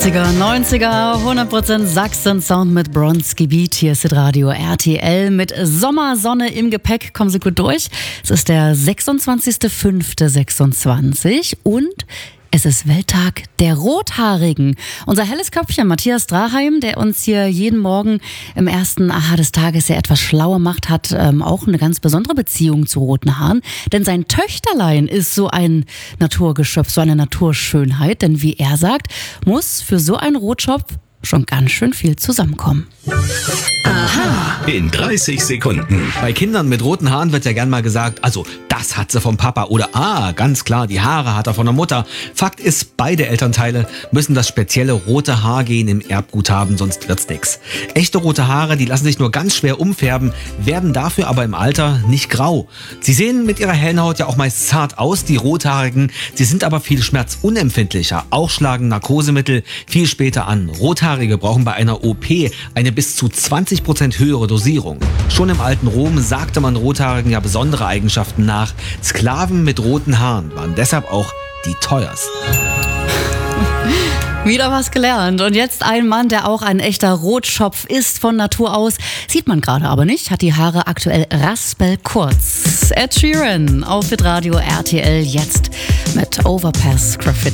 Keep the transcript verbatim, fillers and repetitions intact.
achtziger, neunziger, hundert Prozent Sachsen-Sound mit Bronski Beat. Hier ist Radio R T L mit Sommersonne im Gepäck. Kommen Sie gut durch. Es ist der sechsundzwanzigster fünfter sechsundzwanzig und es ist Welttag der Rothaarigen. Unser helles Köpfchen Matthias Draheim, der uns hier jeden Morgen im ersten Aha des Tages ja etwas schlauer macht, hat ähm, auch eine ganz besondere Beziehung zu roten Haaren. Denn sein Töchterlein ist so ein Naturgeschöpf, so eine Naturschönheit. Denn wie er sagt, muss für so einen Rotschopf schon ganz schön viel zusammenkommen. Aha. In dreißig Sekunden. Bei Kindern mit roten Haaren wird ja gern mal gesagt, also das hat sie vom Papa oder ah, ganz klar, die Haare hat er von der Mutter. Fakt ist, beide Elternteile müssen das spezielle rote Haargen im Erbgut haben, sonst wird's nix. Echte rote Haare, die lassen sich nur ganz schwer umfärben, werden dafür aber im Alter nicht grau. Sie sehen mit ihrer hellen Haut ja auch meist zart aus, die Rothaarigen. Sie sind aber viel schmerzunempfindlicher. Auch schlagen Narkosemittel viel später an. Rothaarige brauchen bei einer O P eine bis zu zwanzig Prozent höhere Dosierung. Schon im alten Rom sagte man Rothaarigen ja besondere Eigenschaften nach. Sklaven mit roten Haaren waren deshalb auch die teuersten. Wieder was gelernt. Und jetzt ein Mann, der auch ein echter Rotschopf ist von Natur aus. Sieht man gerade aber nicht, hat die Haare aktuell raspelkurz. Ed Sheeran auf Radio R T L jetzt mit Overpass Graffiti.